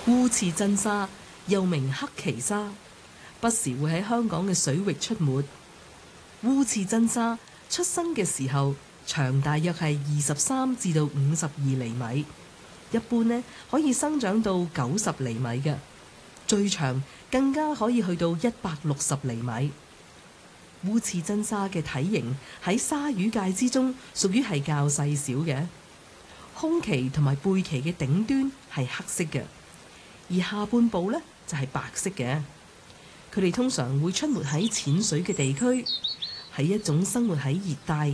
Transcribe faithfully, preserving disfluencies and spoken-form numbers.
烏刺真沙又名黑鰭鯊，不時會喺香港嘅水域出沒。烏刺真沙出生嘅時候長大約係二十三至到五十二厘米，一般呢可以生長到九十厘米嘅，最長更加可以去到一百六十厘米。烏刺真沙嘅體型喺鯊魚界之中屬於係較細小嘅，胸鰭同埋背鰭嘅頂端係黑色嘅，而下半部呢就係白色嘅。佢哋通常會出沒喺淺水嘅地區，係一種生活喺熱帶